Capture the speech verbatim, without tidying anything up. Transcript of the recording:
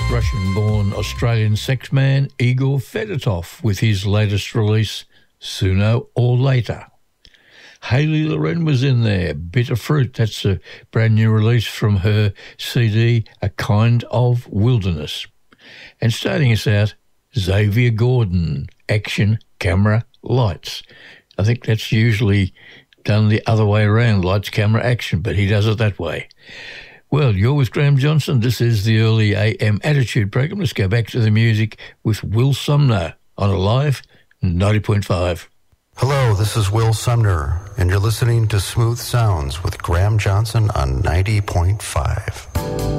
Russian-born Australian sex man Igor Fedotov with his latest release, Sooner or Later. Hayley Loren was in there, Bitter Fruit, that's a brand new release from her C D, A Kind of Wilderness. And starting us out, Xavier Gordon, Action, Camera, Lights. I think that's usually done the other way around, lights, camera, action, but he does it that way. Well, you're with Graham Johnson. This is the early A M Attitude program. Let's go back to the music with Will Sumner on Alive ninety point five. Hello, this is Will Sumner, and you're listening to Smooth Sounds with Graham Johnson on ninety point five.